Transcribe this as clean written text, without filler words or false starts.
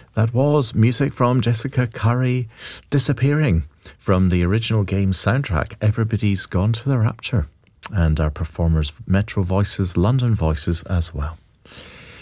That was music from Jessica Curry, Disappearing, from the original game soundtrack, Everybody's Gone to the Rapture. And our performers, Metro Voices, London Voices as well.